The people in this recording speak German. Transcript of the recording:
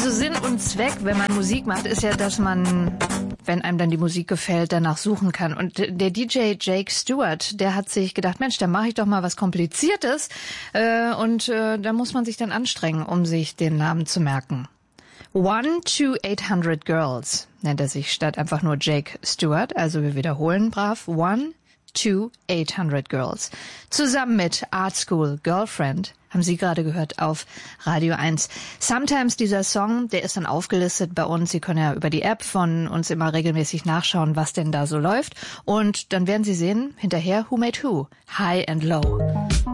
Also Sinn und Zweck, wenn man Musik macht, ist ja, dass man, wenn einem dann die Musik gefällt, danach suchen kann. Und der DJ Jake Stewart, der hat sich gedacht, Mensch, dann mache ich doch mal was Kompliziertes. Da muss man sich dann anstrengen, um sich den Namen zu merken. 1 to 800 Girls nennt er sich statt einfach nur Jake Stewart. Also wir wiederholen brav. 1 to 800 Girls. Zusammen mit Art School Girlfriend haben Sie gerade gehört auf Radio 1. Sometimes dieser Song, der ist dann aufgelistet bei uns. Sie können ja über die App von uns immer regelmäßig nachschauen, was denn da so läuft. Und dann werden Sie sehen, hinterher Who Made Who, High and Low.